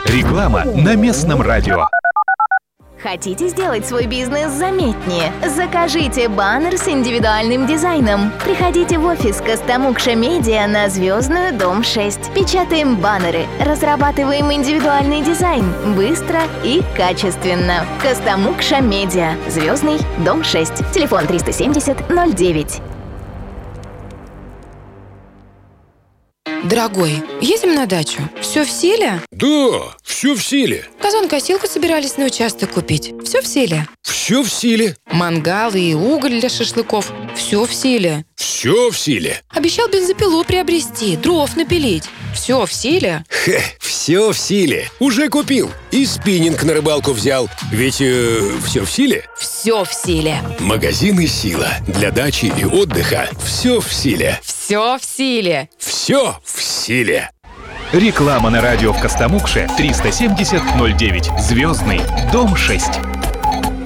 Реклама на местном радио. Хотите сделать свой бизнес заметнее? Закажите баннер с индивидуальным дизайном. Приходите в офис Костомукша Медиа на Звездную, дом 6. Печатаем баннеры, разрабатываем индивидуальный дизайн. Быстро и качественно. Костомукша Медиа, Звездный, дом 6. Телефон 370-09. Дорогой, едем на дачу? Все в силе? Да, все в силе. Газонокосилку собирались на участок купить. Все в силе? Все в силе. Мангалы и уголь для шашлыков. Все в силе? Все в силе. Обещал бензопилу приобрести, дров напилить. Все в силе? Все в силе. Уже купил. И спиннинг на рыбалку взял. Ведь все в силе. Все в силе. Магазины «Сила». Для дачи и отдыха все в силе. Все в силе. Все в силе. Реклама на радио в Костомукше 370-09. Звездный, дом 6.